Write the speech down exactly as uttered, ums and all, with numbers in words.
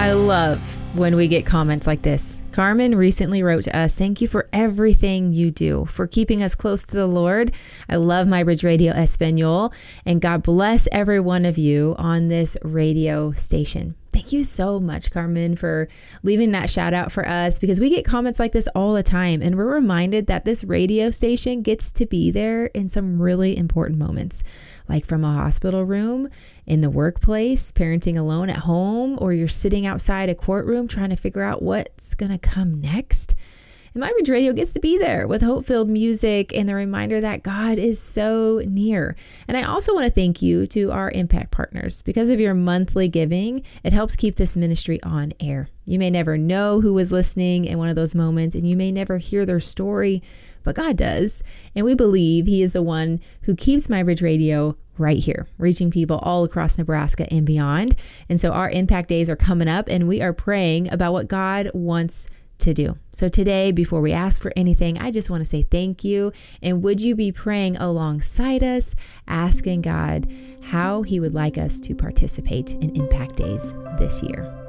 I love when we get comments like this. Carmen recently wrote to us, "Thank you for everything you do, for keeping us close to the Lord. I love My Bridge Radio Espanol, and God bless every one of you on this radio station." Thank you so much, Carmen, for leaving that shout out for us, because we get comments like this all the time, and we're reminded that this radio station gets to be there in some really important moments, like from a hospital room, in the workplace, parenting alone at home, or you're sitting outside a courtroom trying to figure out what's going to come next. And My Bridge Radio gets to be there with hope-filled music and the reminder that God is so near. And I also want to thank you to our impact partners. Because of your monthly giving, it helps keep this ministry on air. You may never know who was listening in one of those moments, and you may never hear their story, but God does. And we believe He is the one who keeps My Bridge Radio right here, reaching people all across Nebraska and beyond. And so our impact days are coming up, and we are praying about what God wants to do. So today, before we ask for anything, I just want to say thank you. And would you be praying alongside us, asking God how He would like us to participate in Impact Days this year?